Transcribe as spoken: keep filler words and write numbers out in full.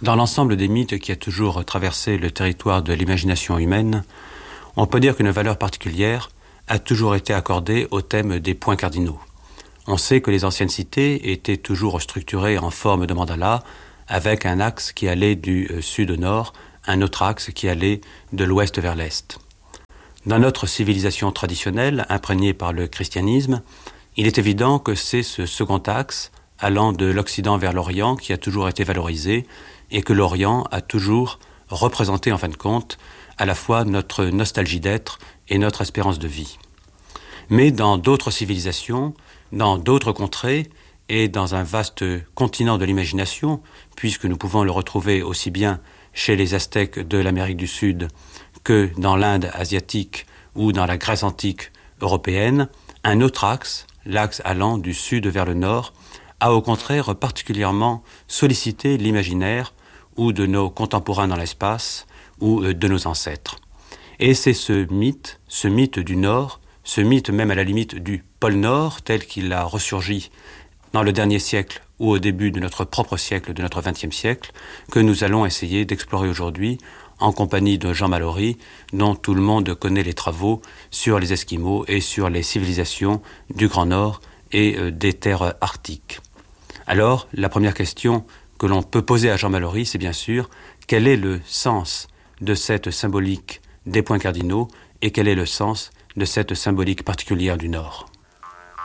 Dans l'ensemble des mythes qui a toujours traversé le territoire de l'imagination humaine, on peut dire qu'une valeur particulière a toujours été accordée au thème des points cardinaux. On sait que les anciennes cités étaient toujours structurées en forme de mandala, avec un axe qui allait du sud au nord, un autre axe qui allait de l'ouest vers l'est. Dans notre civilisation traditionnelle, imprégnée par le christianisme, il est évident que c'est ce second axe, allant de l'Occident vers l'Orient, qui a toujours été valorisé, et que l'Orient a toujours représenté, en fin de compte, à la fois notre nostalgie d'être et notre espérance de vie. Mais dans d'autres civilisations, dans d'autres contrées, et dans un vaste continent de l'imagination, puisque nous pouvons le retrouver aussi bien chez les Aztèques de l'Amérique du Sud que dans l'Inde asiatique ou dans la Grèce antique européenne, un autre axe, l'axe allant du sud vers le nord, a au contraire particulièrement sollicité l'imaginaire ou de nos contemporains dans l'espace ou de nos ancêtres. Et c'est ce mythe, ce mythe du Nord, ce mythe même à la limite du pôle Nord, tel qu'il a ressurgi dans le dernier siècle ou au début de notre propre siècle, de notre vingtième siècle, que nous allons essayer d'explorer aujourd'hui en compagnie de Jean Mallory, dont tout le monde connaît les travaux sur les Esquimaux et sur les civilisations du Grand Nord et euh, des terres arctiques. Alors, la première question que l'on peut poser à Jean Mallory, c'est bien sûr, quel est le sens de cette symbolique des points cardinaux et quel est le sens de cette symbolique particulière du Nord ?